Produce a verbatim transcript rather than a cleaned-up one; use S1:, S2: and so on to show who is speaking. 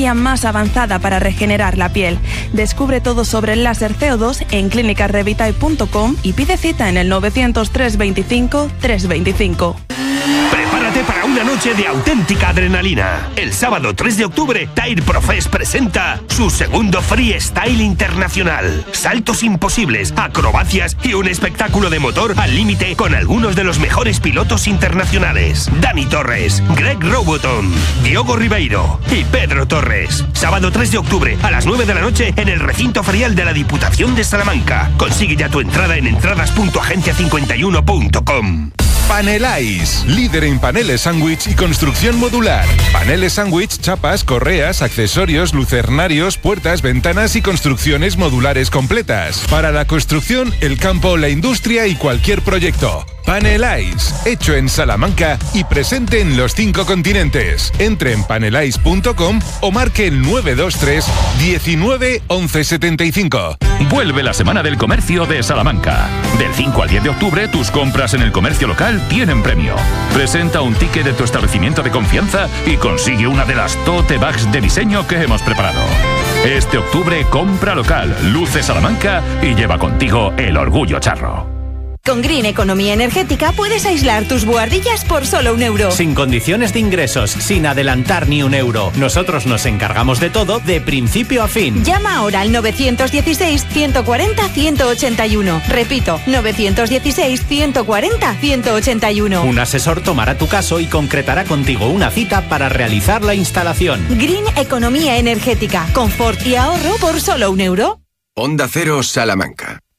S1: más avanzada para regenerar la piel. Descubre todo sobre el láser C O dos en clínicas revitae punto com y pide cita en el novecientos tres veinticinco trescientos veinticinco.
S2: Prepárate para una noche de auténtica adrenalina. El sábado tres de octubre, Tire Profes presenta su segundo Freestyle Internacional. Saltos imposibles, acrobacias y un espectáculo de motor al límite con algunos de los mejores pilotos internacionales. Dani Torres, Greg Roboton, Diogo Ribeiro y Pedro Torres. Sábado tres de octubre a las nueve de la noche en el recinto ferial de la Diputación de Salamanca. Consigue ya tu entrada en entradas punto agencia cincuenta y uno punto com.
S3: Paneláis, líder en paneles sándwich y construcción modular. Paneles sándwich, chapas, correas, accesorios, lucernarios, puertas, ventanas y construcciones modulares completas. Para la construcción, el campo, la industria y cualquier proyecto. Paneláis, hecho en Salamanca y presente en los cinco continentes. Entre en paneláis punto com o marque el nueve dos tres diecinueve once setenta y cinco.
S4: Vuelve la Semana del Comercio de Salamanca. Del cinco al diez de octubre, tus compras en el comercio local tienen premio. Presenta un ticket de tu establecimiento de confianza y consigue una de las tote bags de diseño que hemos preparado. Este octubre, compra local, luce Salamanca y lleva contigo el orgullo charro.
S5: Con Green Economía Energética puedes aislar tus buhardillas por solo un euro.
S6: Sin condiciones de ingresos, sin adelantar ni un euro. Nosotros nos encargamos de todo, de principio a fin.
S5: Llama ahora al novecientos dieciséis, ciento cuarenta, ciento ochenta y uno. Repito, novecientos dieciséis, ciento cuarenta, ciento ochenta y uno.
S6: Un asesor tomará tu caso y concretará contigo una cita para realizar la instalación.
S5: Green Economía Energética. Confort y ahorro por solo un euro.
S7: Onda Cero Salamanca.